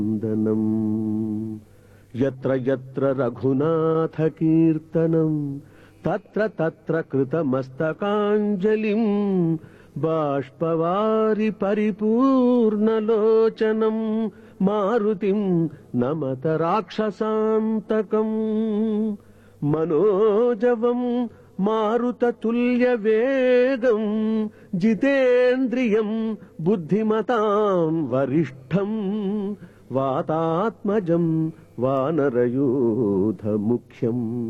నందనం యత్ర యత్ర రఘునాథ కీర్తనం తత్ర తత్ర కృతమస్తకాంజలిం బాష్పవారి పరిపూర్ణలోచనం మారుతిం నమత రాక్షసాంతకం మనోజవం మారుతతుల్యవేగం జితేంద్రియం బుద్ధిమతాం వరిష్టం వాతాత్మజం వానరయూథముఖ్యం